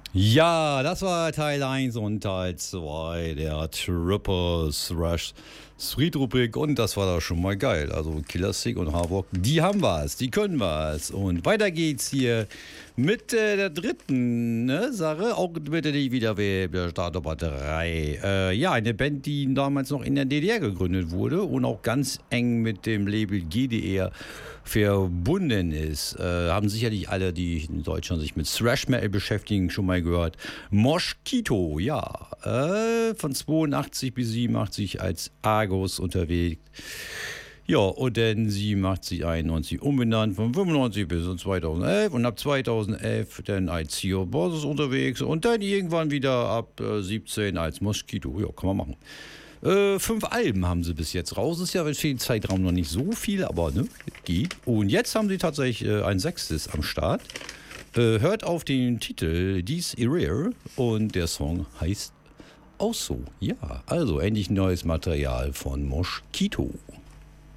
Ja, das war Teil 1 und Teil 2 der Triple Thrash Street Rubrik und das war da schon mal geil. Also Killer Stick und Havoc, die haben was, die können was. Und weiter geht's hier mit der dritten Sache, auch bitte nicht wieder der Startnummer 3. Ja, eine Band, die damals noch in der DDR gegründet wurde und auch ganz eng mit dem Label GDR verbunden ist. Haben sicherlich alle, die in Deutschland sich mit Thrash Metal beschäftigen, schon mal gehört. Moschkito, ja. Von 82 bis 87 als Argus unterwegs. Ja, und dann 87, 91 umbenannt, von 95 bis 2011 und ab 2011 dann als Theo Bosses unterwegs und dann irgendwann wieder ab 17 als Moschkito. Ja, kann man machen. 5 Alben haben sie bis jetzt raus. Ist ja für den Zeitraum noch nicht so viel, aber ne, geht. Und jetzt haben sie tatsächlich ein 6. am Start. Hört auf den Titel Dies Irrare und der Song heißt auch so. Ja, also endlich neues Material von Moschkito.